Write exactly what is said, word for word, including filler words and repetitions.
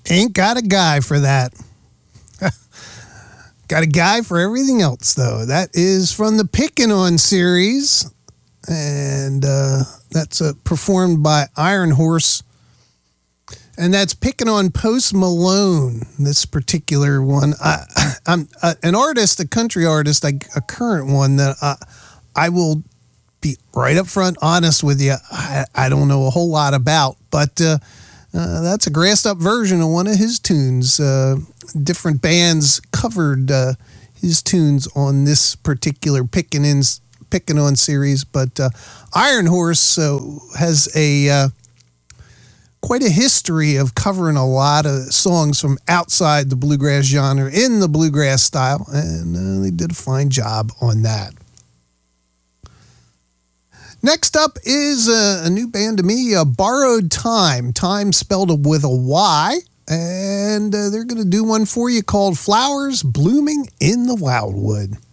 Ain't got a guy for that. Got a guy for everything else, though. That is from the Pickin' On series, and uh, that's uh, performed by Iron Horse, and that's Pickin' On Post Malone, this particular one. I, I'm uh, an artist, a country artist, a, a current one that I, I will be right up front honest with you. I, I don't know a whole lot about, but uh, uh, that's a grassed up version of one of his tunes. Uh, different bands covered uh, his tunes on this particular Pickin' In, Pickin' On series, but uh, Iron Horse uh, has a uh, quite a history of covering a lot of songs from outside the bluegrass genre in the bluegrass style, and uh, they did a fine job on that. Next up is uh, a new band to me, uh, Borrowed Time. Time spelled with a Y. And uh, they're going to do one for you called Flowers Blooming in the Wildwood.